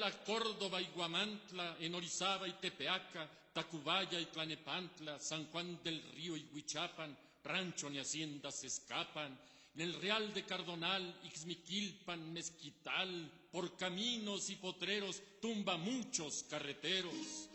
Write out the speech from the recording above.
Puebla, Córdoba y Guamantla, en Orizaba y Tepeaca, Tacubaya y Tlanepantla, San Juan del Río y Huichapan, rancho ni haciendas se escapan. En el Real de Cardonal, Ixmiquilpan, Mezquital, por caminos y potreros tumba muchos carreteros.